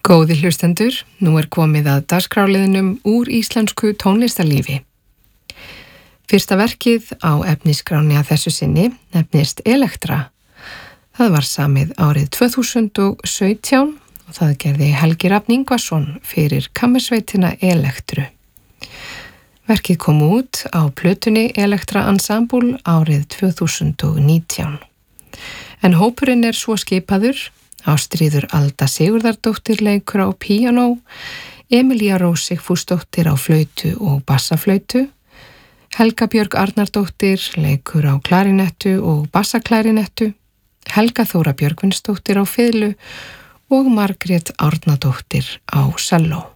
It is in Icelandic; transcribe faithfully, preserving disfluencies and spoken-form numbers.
Góði hlustendur, nú er komið að dagskrárliðnum úr íslensku tónlistarlífi. Fyrsta verkið á efnisskráni að þessu sinni nefnist Elektra. Það var samið árið tvö þúsund og sautján og það gerði Helgi Rafn Ingvarsson fyrir kammersveitina Elektru. Verkið kom út á plötunni Elektra Ensemble árið tvö þúsund og nítján. En hópurinn er svo skipaður: Ástríður Alda Sigurðardóttir leikur á píanó, Emilía Rós Sigfúsdóttir á flautu og bassaflautu, Helga Björg Arnardóttir leikur á klarinettu og bassaklarinettu, Helga Þóra Björgvinsdóttir á fiðlu og Margrét Árnadóttir á selló.